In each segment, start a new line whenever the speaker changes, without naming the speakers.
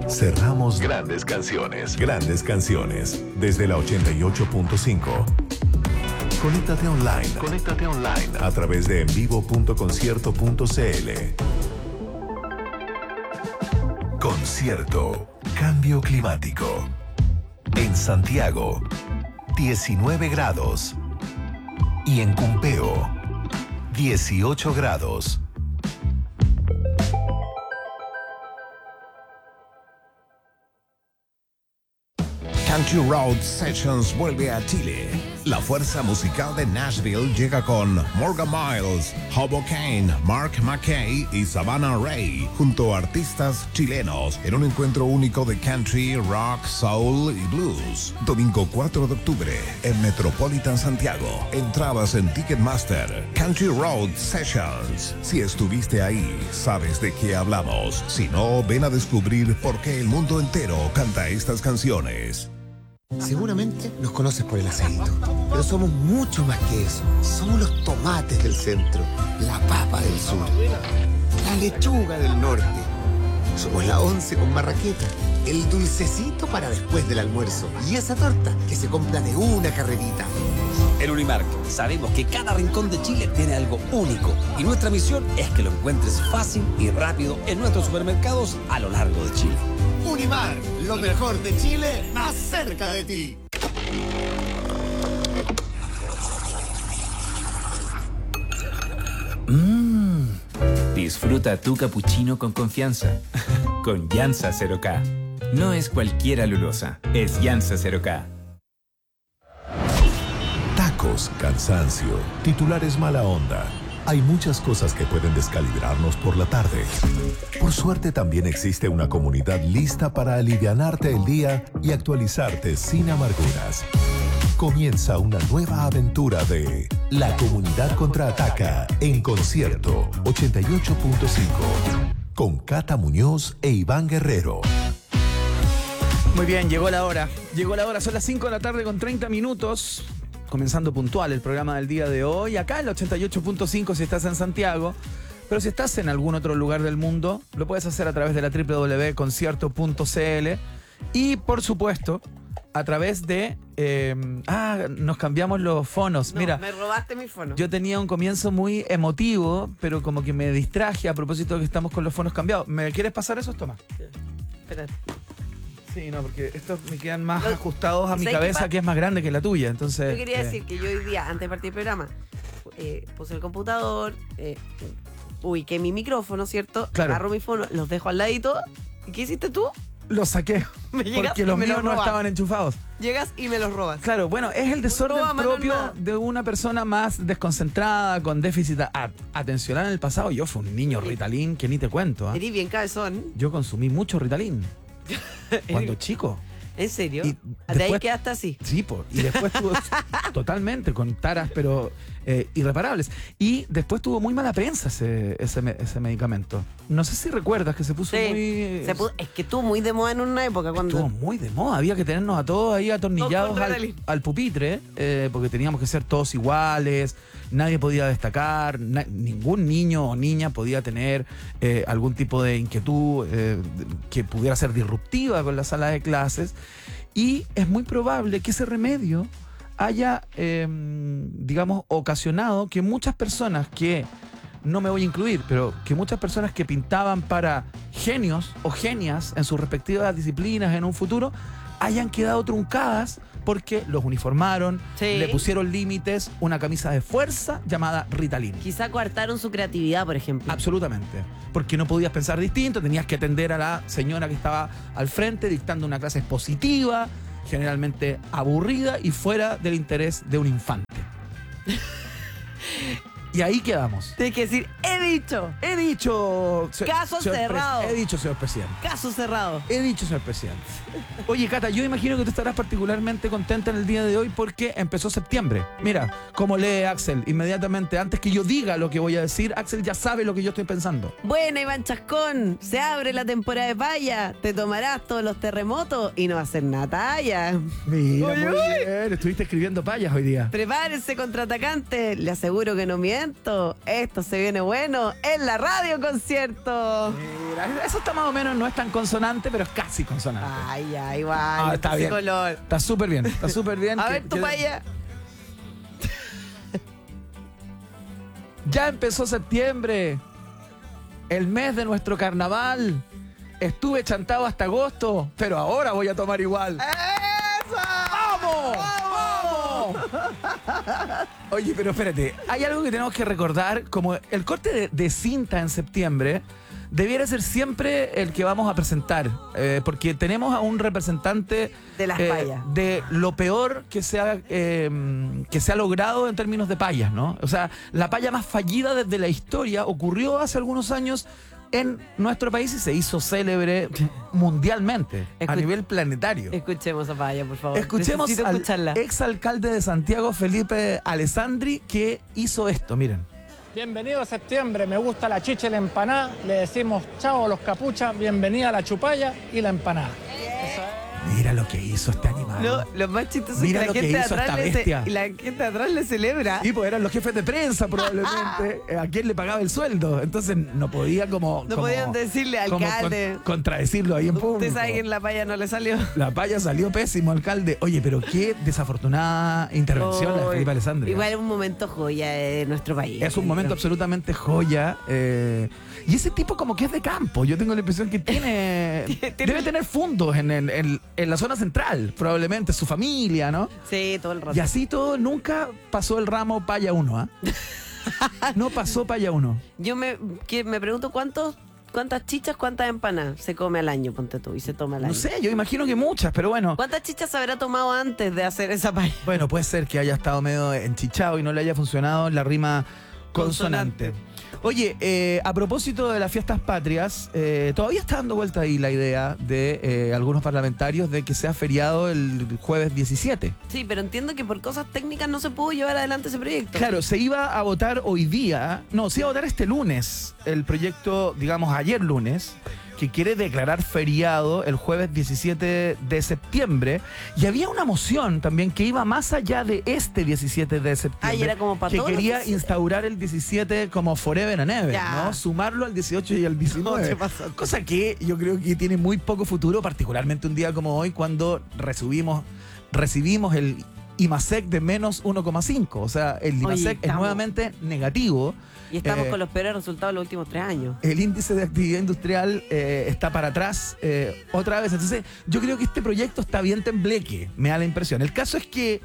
Cerramos grandes canciones. Grandes canciones. Desde la 88.5. Conéctate online. Conéctate online. A través de envivo.concierto.cl. Concierto. Cambio climático. En Santiago, 19 grados. Y en Cumpeo, 18 grados.
Country Road Sessions vuelve a Chile. La fuerza musical de Nashville llega con Morgan Miles, Hobo Kane, Mark McKay y Savannah Ray, junto a artistas chilenos, en un encuentro único de country, rock, soul y blues. Domingo 4 de octubre, en Metropolitan Santiago. Entradas en Ticketmaster. Country Road Sessions. Si estuviste ahí, sabes de qué hablamos. Si no, ven a descubrir por qué el mundo entero canta estas canciones.
Seguramente nos conoces por el aceito, pero somos mucho más que eso. Somos los tomates del centro, la papa del sur, la lechuga del norte. Somos la once con marraqueta, el dulcecito para después del almuerzo y esa torta que se compra de una carrerita.
En Unimark sabemos que cada rincón de Chile tiene algo único y nuestra misión es que lo encuentres fácil y rápido en nuestros supermercados a lo largo de Chile.
Unimar, lo mejor de Chile, más cerca de ti.
Disfruta tu capuchino con confianza. Con Llanza 0K. No es cualquier alulosa, es Llanza 0K.
Tacos, cansancio, titulares mala onda. Hay muchas cosas que pueden descalibrarnos por la tarde. Por suerte también existe una comunidad lista para alivianarte el día y actualizarte sin amarguras. Comienza una nueva aventura de La Comunidad Contraataca en Concierto 88.5 con Cata Muñoz e Iván Guerrero.
Muy bien, llegó la hora, son las 5 de la tarde con 30 minutos. Comenzando puntual el programa del día de hoy, acá en el 88.5 si estás en Santiago, pero si estás en algún otro lugar del mundo, lo puedes hacer a través de la www.concierto.cl y, por supuesto, a través de... nos cambiamos los fonos.
No,
mira,
me robaste mi fono.
yo tenía un comienzo muy emotivo, pero como que me distraje a propósito de que estamos con los fonos cambiados. ¿Me quieres pasar esos, Tomás?
Espérate.
Sí, no, porque estos me quedan más ajustados a mi cabeza, que es más grande que la tuya. Entonces,
Yo quería decir que yo hoy día, antes de partir el programa, puse el computador, ubiqué mi micrófono, ¿cierto?
Claro.
Agarro mi fono, los dejo al ladito. ¿Y qué hiciste tú?
Los saqué, porque los míos no estaban enchufados.
Llegas y me los robas.
Claro, bueno, es el desorden propio de una persona más desconcentrada, con déficit atencional en el pasado. Yo fui un niño Ritalin que ni te cuento.
Eres bien cabezón.
Yo consumí mucho Ritalin cuando chico.
¿En serio?
Y
¿De
después,
ahí quedaste así?
Sí, y después tuvo totalmente con taras, pero irreparables. Y después tuvo muy mala prensa ese medicamento. No sé si recuerdas que se puso muy...
Es que estuvo muy de moda en una época. Cuando
estuvo muy de moda. Había que tenernos a todos ahí atornillados al pupitre, porque teníamos que ser todos iguales. Nadie podía destacar, ningún niño o niña podía tener algún tipo de inquietud que pudiera ser disruptiva con la sala de clases. Y es muy probable que ese remedio haya, digamos, ocasionado que muchas personas que, no me voy a incluir, pero que muchas personas que pintaban para genios o genias en sus respectivas disciplinas en un futuro, hayan quedado truncadas porque los uniformaron, le pusieron límites, una camisa de fuerza llamada Ritalin.
Quizá coartaron su creatividad, por ejemplo.
Absolutamente. Porque no podías pensar distinto, tenías que atender a la señora que estaba al frente dictando una clase expositiva, generalmente aburrida y fuera del interés de un infante. Y ahí quedamos.
Tienes que decir, he dicho. Caso cerrado.
He dicho, señor presidente.
Caso cerrado.
He dicho, señor presidente. Oye, Cata, yo imagino que tú estarás particularmente contenta en el día de hoy porque empezó septiembre. Mira, como lee Axel, inmediatamente, antes que yo diga lo que voy a decir, Axel ya sabe lo que yo estoy pensando.
Bueno, Iván Chascón, se abre la temporada de paya, te tomarás todos los terremotos y no va a ser nada talla.
Mira, muy bien. Estuviste escribiendo payas hoy día.
Prepárense, contraatacante, le aseguro que no miente. momento. Esto se viene bueno en la radio concierto.
Mira, eso está más o menos, no es tan consonante, pero es casi consonante.
Ay, ya, igual.
Está bien.
Color.
Está súper bien, está súper bien.
A ver, tú para allá.
Ya empezó septiembre, el mes de nuestro carnaval. Estuve chantado hasta agosto, pero ahora voy a tomar igual.
¡Eso!
¡Vamos! ¡Vamos! Oye, pero espérate, hay algo que tenemos que recordar, como el corte de cinta en septiembre debiera ser siempre el que vamos a presentar, porque tenemos a un representante
de las payas,
de lo peor que se ha logrado en términos de payas, ¿no? O sea, la paya más fallida desde la historia ocurrió hace algunos años en nuestro país y se hizo célebre mundialmente, a nivel planetario.
Escuchemos a Paya, por favor.
Escuchemos
Necesito
al
escucharla.
exalcalde de Santiago, Felipe Alessandri, que hizo esto, miren.
Bienvenido a septiembre, me gusta la chicha y la empanada, le decimos chao a los capuchas, bienvenida a la chupalla y la empanada.
Mira lo que hizo este animal.
No, lo más chistoso
Mira
es
lo
que
que
la
hizo
gente de
esta
atrás
bestia.
y la gente de atrás le celebra.
Sí, pues eran los jefes de prensa probablemente, a quien le pagaba el sueldo. Entonces no podía
No podían decirle, alcalde.
Contradecirlo ahí en público.
Usted sabe que en la paya no le salió.
La paya salió pésimo, alcalde. Oye, pero qué desafortunada intervención la de Felipe Alessandri.
Igual es un momento joya de nuestro país.
Es un momento absolutamente joya. Y ese tipo como que es de campo. Yo tengo la impresión que debe tener fundos en la zona central, probablemente, su familia, ¿no?
Sí, todo el rato.
Y así todo, nunca pasó el ramo paya 1, ¿ah? No pasó paya 1.
Yo me pregunto cuántas chichas, cuántas empanadas se come al año, ponte tú, y se toma al año.
No sé, yo imagino que muchas, pero bueno.
¿Cuántas chichas se habrá tomado antes de hacer esa paya?
Bueno, puede ser que haya estado medio enchichado y no le haya funcionado la rima consonante. Oye, a propósito de las fiestas patrias, todavía está dando vuelta ahí la idea de algunos parlamentarios de que sea feriado el jueves 17.
Sí, pero entiendo que por cosas técnicas no se pudo llevar adelante ese proyecto.
Claro, se iba a votar hoy día, se iba a votar este lunes, el proyecto, digamos, ayer lunes, que quiere declarar feriado el jueves 17 de septiembre. Y había una moción también que iba más allá de este 17 de septiembre.
Y era como para
que
todos
quería
los...
instaurar el 17 como forever and ever,
Ya.
¿no? Sumarlo al 18 y al 19.
No, ¿qué pasó?
Cosa que yo creo que tiene muy poco futuro, particularmente un día como hoy, cuando recibimos el IMASEC de menos 1,5. O sea, el IMASEC es nuevamente negativo.
Y estamos con los peores resultados de los últimos 3 años.
El índice de actividad industrial está para atrás otra vez. Entonces, yo creo que este proyecto está bien tembleque, me da la impresión. El caso es que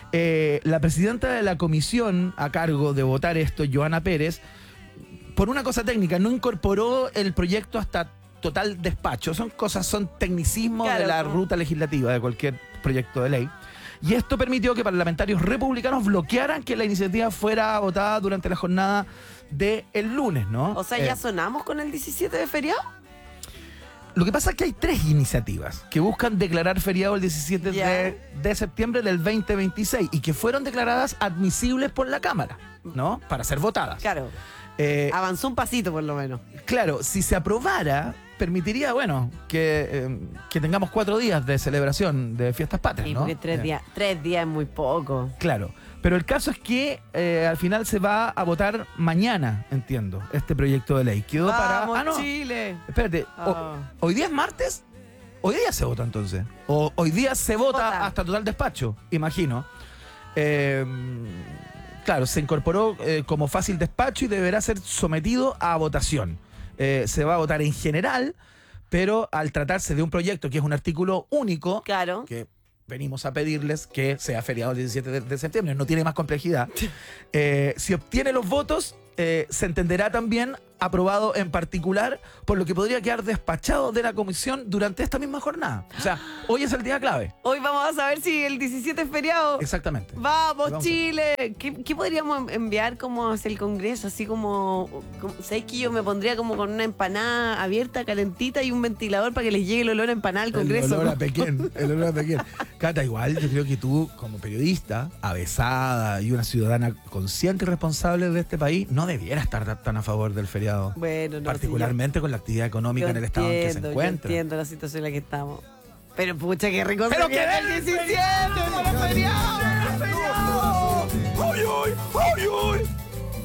la presidenta de la comisión a cargo de votar esto, Joana Pérez, por una cosa técnica, no incorporó el proyecto hasta total despacho. Son tecnicismos de la ruta legislativa de cualquier proyecto de ley. Y esto permitió que parlamentarios republicanos bloquearan que la iniciativa fuera votada durante la jornada del lunes, ¿no?
O sea, ¿ya sonamos con el 17 de feriado?
Lo que pasa es que hay 3 iniciativas que buscan declarar feriado el 17 de septiembre del 2026 y que fueron declaradas admisibles por la Cámara, ¿no? Para ser votadas.
Claro. Avanzó un pasito, por lo menos.
Claro, si se aprobara, permitiría, que tengamos 4 días de celebración de fiestas patrias,
Sí,
¿no?
porque 3 días es muy poco.
Claro, pero el caso es que al final se va a votar mañana, entiendo, este proyecto de ley. Quedó
¡Vamos,
para...
Chile!
Espérate, ¿hoy día es martes? Hoy día se vota entonces. O hoy día se vota hasta total despacho, imagino. Claro, se incorporó como fácil despacho y deberá ser sometido a votación. Se va a votar en general, pero al tratarse de un proyecto que es un artículo único,
claro,
que venimos a pedirles que sea feriado el 17 de septiembre, no tiene más complejidad. Si obtiene los votos, se entenderá también aprobado en particular, por lo que podría quedar despachado de la comisión durante esta misma jornada. O sea, hoy es el día clave.
Hoy vamos a saber si el 17 es feriado.
Exactamente.
¡Vamos, Chile! ¿Qué podríamos enviar como hacia el Congreso? Así como ¿sabes que yo me pondría como con una empanada abierta, calentita y un ventilador para que les llegue el olor a empanada al Congreso?
El olor a Pequén, el olor a Pequén. Cata, igual yo creo que tú, como periodista, avesada y una ciudadana consciente y responsable de este país, no debiera estar tan a favor del feriado.
Bueno, no,
particularmente con la actividad económica en el estado en que se encuentra.
Yo entiendo la situación en la que estamos. Pero pucha, qué rico.
¡Pero
que el 17! ¡Por el feriado!
¡Ay, ay! ¡Ay, ay!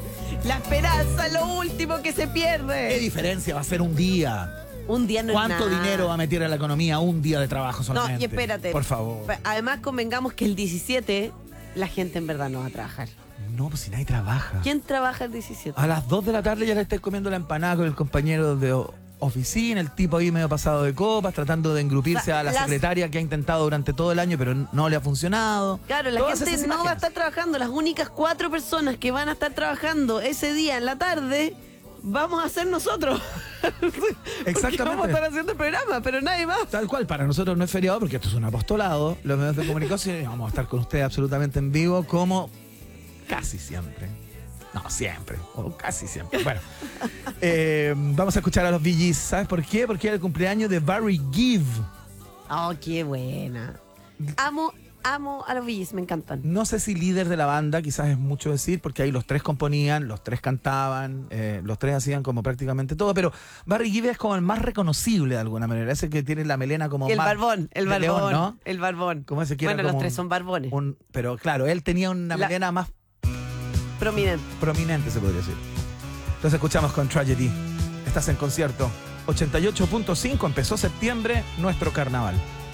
La esperanza es lo último que se
¿Qué
pierde.
diferencia va a ser un día?
Un día no es
¿Cuánto
nada.
dinero va a meter a la economía un día de trabajo solamente?
No, y espérate.
Por favor.
Además, convengamos que el 17 la gente en verdad no va a trabajar.
No, pues si nadie trabaja.
¿Quién trabaja el 17?
A las 2 de la tarde ya le estáis comiendo la empanada con el compañero de oficina, el tipo ahí medio pasado de copas, tratando de engrupirse
O sea,
a la
las-
secretaria que ha intentado durante todo el año, pero no le ha funcionado.
Claro, la
Todas
gente
esas
no va a
imágenes.
estar trabajando. Las únicas 4 personas que van a estar trabajando ese día en la tarde vamos a ser nosotros.
Exactamente.
Porque vamos a estar haciendo el programa, pero nadie más.
Tal cual, para nosotros no es feriado porque esto es un apostolado. Los medios de comunicación y vamos a estar con ustedes absolutamente en vivo como casi siempre. No, siempre. O casi siempre. Bueno, vamos a escuchar a los Bee Gees. ¿Sabes por qué? Porque era el cumpleaños de Barry Gibb.
Oh, qué buena. Amo a los Bee Gees, me encantan.
No sé si líder de la banda, quizás es mucho decir, porque ahí los tres componían, los tres cantaban, los tres hacían como prácticamente todo, pero Barry Gibb es como el más reconocible de alguna manera, ese que tiene la melena como
El
más
barbón, el
de
barbón,
león, ¿no?
el barbón.
Como ese que era
Bueno, los
como
tres son barbones.
pero claro, él tenía una
La-
melena más
Prominente.
prominente, se podría decir. Entonces escuchamos con Tragedy. Estás en concierto. 88.5, empezó septiembre, nuestro carnaval.